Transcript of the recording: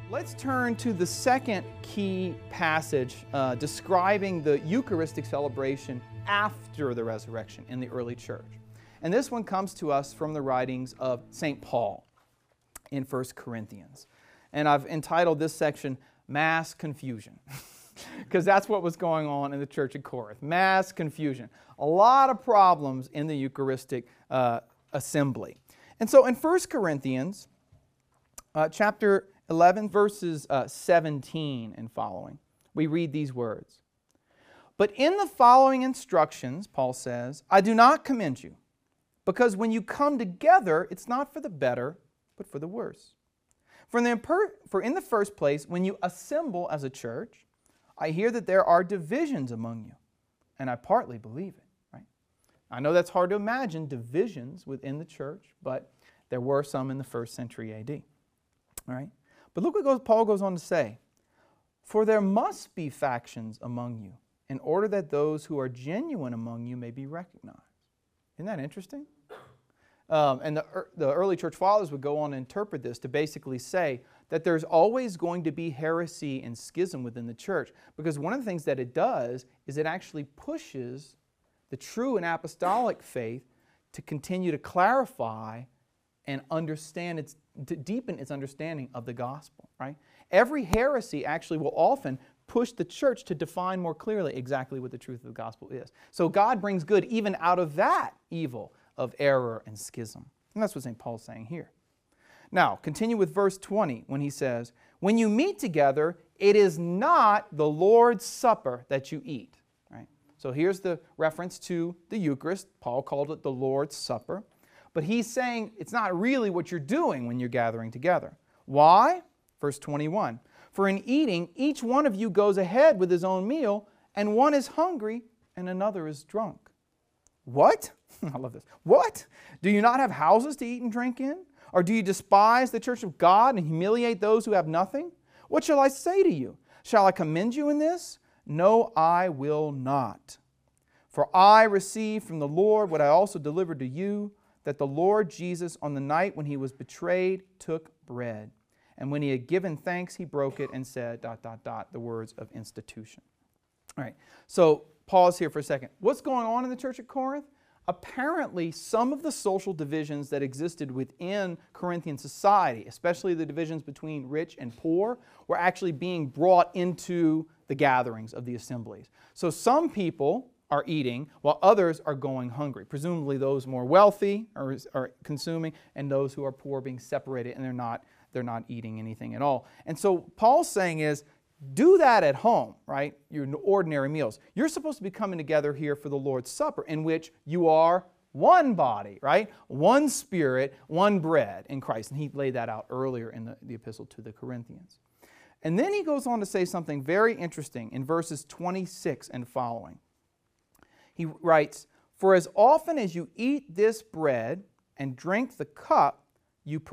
Let's turn to the second key passage describing the Eucharistic celebration after the resurrection in the early church. And this one comes to us from the writings of St. Paul in 1 Corinthians. And I've entitled this section, Mass Confusion, because that's what was going on in the church at Corinth. Mass confusion. A lot of problems in the Eucharistic assembly. And so in 1 Corinthians, chapter 11, verses 17 and following, we read these words. But in the following instructions, Paul says, I do not commend you, because when you come together, it's not for the better, but for the worse. For in the first place, when you assemble as a church, I hear that there are divisions among you, and I partly believe it. Right? I know that's hard to imagine, divisions within the church, but there were some in the first century A.D. All right? But look what Paul goes on to say. For there must be factions among you, in order that those who are genuine among you may be recognized. Isn't that interesting? And the early church fathers would go on to interpret this to basically say that there's always going to be heresy and schism within the church, because one of the things that it does is it actually pushes the true and apostolic faith to continue to clarify and understand to deepen its understanding of the gospel, right? Every heresy actually will often push the church to define more clearly exactly what the truth of the gospel is. So God brings good even out of that evil of error and schism. And that's what St. Paul's saying here. Now, continue with verse 20 when he says, when you meet together, it is not the Lord's Supper that you eat. Right? So here's the reference to the Eucharist. Paul called it the Lord's Supper. But he's saying it's not really what you're doing when you're gathering together. Why? Verse 21. For in eating, each one of you goes ahead with his own meal, and one is hungry and another is drunk. What? I love this. What? Do you not have houses to eat and drink in? Or do you despise the church of God and humiliate those who have nothing? What shall I say to you? Shall I commend you in this? No, I will not. For I received from the Lord what I also delivered to you, that the Lord Jesus, on the night when he was betrayed, took bread. And when he had given thanks, he broke it and said, ... the words of institution. All right, so pause here for a second. What's going on in the church at Corinth? Apparently, some of the social divisions that existed within Corinthian society, especially the divisions between rich and poor, were actually being brought into the gatherings of the assemblies. So some people are eating while others are going hungry. Presumably those more wealthy are consuming, and those who are poor being separated, and they're not eating anything at all. And so Paul's saying is, do that at home, right? Your ordinary meals. You're supposed to be coming together here for the Lord's Supper, in which you are one body, right? One spirit, one bread in Christ. And he laid that out earlier in the epistle to the Corinthians. And then he goes on to say something very interesting in verses 26 and following. He writes, for as often as you eat this bread and drink the cup, you